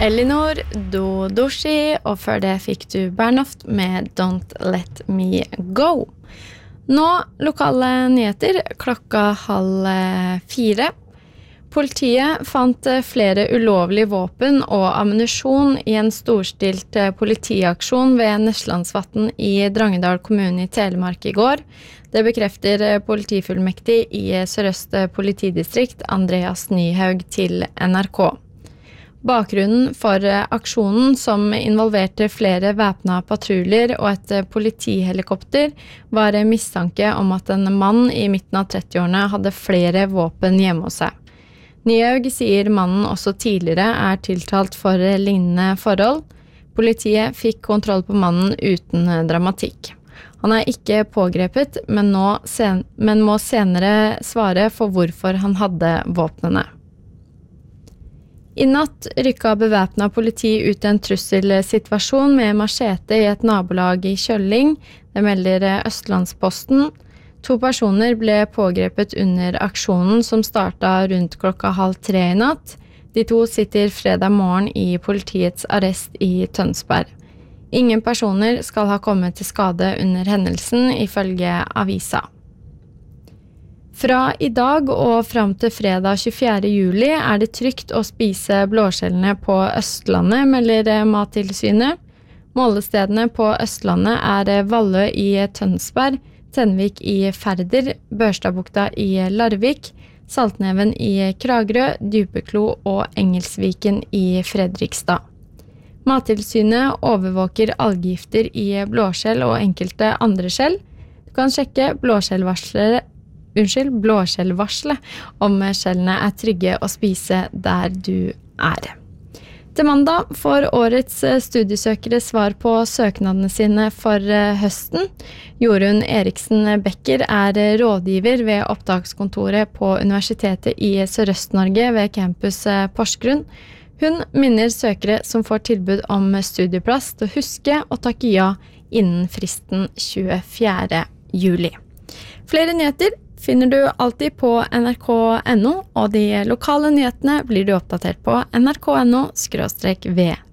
Elinor Dodoshi, og før det fikk du Bernhoft med Don't Let Me Go. Nå lokale nyheter, 3:30. Politiet fant flere ulovlige våpen og ammunisjon i en storstilt politiaksjon ved Neslandsvatn i Drangedal kommune i Telemark i går. Det bekrefter politifullmektig i Sør-Øst politidistrikt Andreas Nyhaug til NRK. Bakgrunnen for aksjonen, som involverte flere væpnede patruljer og et politihelikopter, var mistanke om at en mann i midten av 30-årene hadde flere våpen hjemme hos seg. Nyhaug sier mannen også tidligere tiltalt for lignende forhold. Politiet fikk kontroll på mannen uten dramatikk. Han ikke pågrepet, men må senere svare for hvorfor han hadde våpnene. I natt rykket bevæpnet politi ut en trusselsituasjon med machete i et nabolag i Kjølling. Det melder Østlandsposten. 2 personer ble pågrepet under aksjonen som startet rundt 2:30 i natt. De 2 sitter fredag morgen i politiets arrest i Tønsberg. Ingen personer skal ha kommet til skade under hendelsen, ifølge avisa. Fra i dag og fram til fredag 24. juli det trygt å spise blåskjellene på Østlandet, melder Mattilsynet. Målestedene på Østlandet Vallø i Tønsberg, Tenvik i Færder, Børstadbukta i Larvik, Saltneven i Kragerø, Djupeklo og Engelsviken i Fredrikstad. Mattilsynet overvåker alggifter i blåskjell og enkelte andre skjell. Du kan sjekke blåskjellvarselet om skjellene trygge å spise der du Til mandag får årets studiesøkere svar på søknadene sine for høsten. Jorunn Eriksen Becker rådgiver ved opptakskontoret på Universitetet i Sørøst-Norge ved campus Porsgrunn. Hun minner søkere som får tilbud om studieplass til å huske å takke ja innen fristen 24. juli. Flere nyheter finner du alltid på nrk.no, og de lokale nyhetene blir du oppdatert på nrk.no/v.